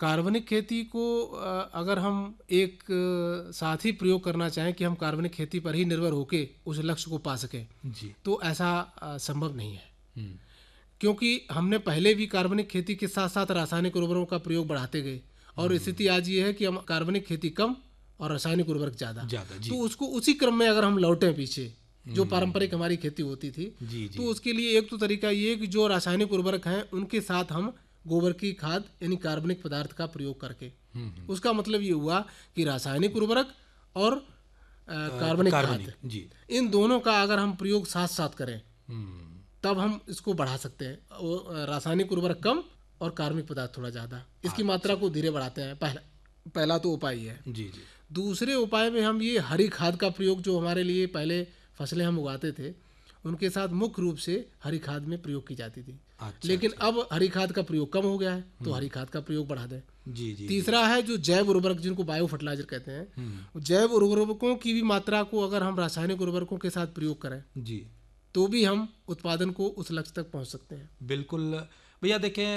कार्बनिक खेती को अगर हम एक साथ ही प्रयोग करना चाहें कि हम कार्बनिक खेती पर ही निर्भर होकर उस लक्ष्य को पा सकें जी। तो ऐसा संभव नहीं है, हम्म, क्योंकि हमने पहले भी कार्बनिक खेती के साथ साथ रासायनिक उर्वरकों का प्रयोग बढ़ाते गए और स्थिति आज ये है कि हम कार्बनिक खेती कम और रासायनिक उर्वरक ज़्यादा। ज़्यादा। जी तो उसको उसी क्रम में अगर हम लौटें पीछे जो पारंपरिक हमारी खेती होती थी, जी तो जी। उसके लिए एक तो तरीका ये है कि जो रासायनिक उर्वरक हैं उनके साथ हम गोबर की खाद यानी कार्बनिक पदार्थ का प्रयोग करके, उसका मतलब ये हुआ कि रासायनिक उर्वरक और कार्बनिक खाद, कार्बनिक। जी। इन दोनों का अगर हम प्रयोग साथ साथ करें हम्म, तब हम इसको बढ़ा सकते हैं। रासायनिक उर्वरक कम और कार्बनिक पदार्थ थोड़ा ज़्यादा, इसकी मात्रा को धीरे बढ़ाते हैं। पहला तो उपाय ये है। जी जी। दूसरे उपाय में हम ये हरी खाद का प्रयोग, जो हमारे लिए पहले फसलें हम उगाते थे उनके साथ मुख्य रूप से हरी खाद में प्रयोग की जाती थी। अच्छा, लेकिन अब हरी खाद का प्रयोग कम हो गया है, तो हरी खाद का प्रयोग बढ़ा दें। जी जी। तीसरा है जो जैव उर्वरक, जिनको बायो फर्टिलाइजर कहते हैं, जैव उर्वरकों की भी मात्रा को अगर हम रासायनिक उर्वरकों के साथ प्रयोग करें जी तो भी हम उत्पादन को उस लक्ष्य तक पहुंच सकते हैं। बिल्कुल। भैया देखें,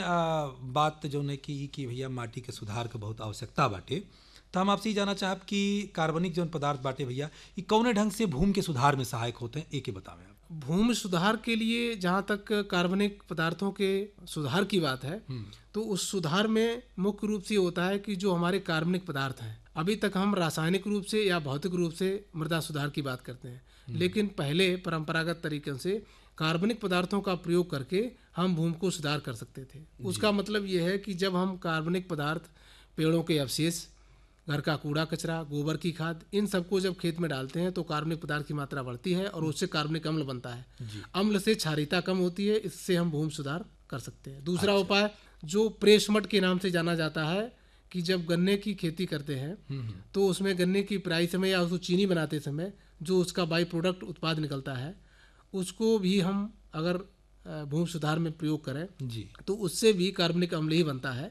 बात जो ने की भैया माटी के सुधार के बहुत आवश्यकता बाटे, तो हम आपसे ही जानना चाहब कि कार्बनिक जौन पदार्थ बाटे भैया, ये कौने ढंग से भूमि के सुधार में सहायक होते हैं, एक ही बतावें आप। भूमि सुधार के लिए जहाँ तक कार्बनिक पदार्थों के सुधार की बात है, तो उस सुधार में मुख्य रूप से होता है कि जो हमारे कार्बनिक पदार्थ हैं, अभी तक हम रासायनिक रूप से या भौतिक रूप से मृदा सुधार की बात करते हैं, लेकिन पहले परंपरागत तरीके से कार्बनिक पदार्थों का प्रयोग करके हम भूमि को सुधार कर सकते थे। उसका मतलब ये है कि जब हम कार्बनिक पदार्थ, पेड़ों के अवशेष, घर का कूड़ा कचरा, गोबर की खाद, इन सबको जब खेत में डालते हैं तो कार्बनिक पदार्थ की मात्रा बढ़ती है और उससे कार्बनिक अम्ल बनता है। अम्ल से क्षारीयता कम होती है, इससे हम भूमि सुधार कर सकते हैं। दूसरा उपाय जो प्रेसमट के नाम से जाना जाता है, कि जब गन्ने की खेती करते हैं तो उसमें गन्ने की पेराई समय या उसको चीनी बनाते समय जो उसका बाई प्रोडक्ट उत्पाद निकलता है, उसको भी हम अगर भूमि सुधार में प्रयोग करें जी। तो उससे भी कार्बनिक अम्ल ही बनता है।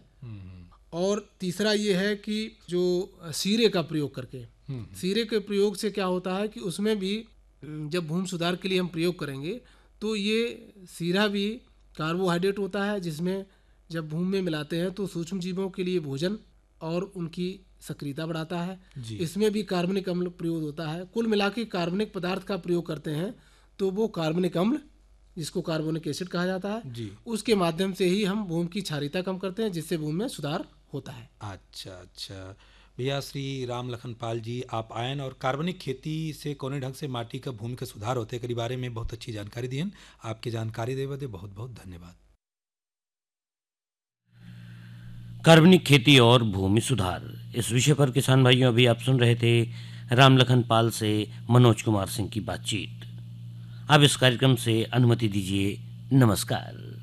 और तीसरा ये है कि जो सीरे का प्रयोग करके, सीरे के प्रयोग से क्या होता है कि उसमें भी जब भूमि सुधार के लिए हम प्रयोग करेंगे तो ये सीरा भी कार्बोहाइड्रेट होता है, जिसमें जब भूमि में मिलाते हैं तो सूक्ष्म जीवों के लिए भोजन और उनकी सक्रियता बढ़ाता है। इसमें भी कार्बनिक अम्ल प्रयोग होता है। कुल मिला के कार्बनिक पदार्थ का प्रयोग करते हैं तो वो कार्बनिक अम्ल, जिसको कार्बोनिक एसिड कहा जाता है, उसके माध्यम से ही हम भूमि की क्षारीयता कम करते हैं, जिससे भूमि में सुधार होता है। अच्छा अच्छा। भैया श्री राम लखन पाल जी, आप आयन और कार्बनिक खेती से कौने ढंग से माटी का भूमि का सुधार होते के बारे में बहुत अच्छी जानकारी दी। आपकी जानकारी देवे दे बहुत बहुत धन्यवाद। कार्बनिक खेती और भूमि सुधार, इस विषय पर किसान भाइयों अभी आप सुन रहे थे राम लखन पाल से मनोज कुमार सिंह की बातचीत। अब इस कार्यक्रम से अनुमति दीजिए। नमस्कार।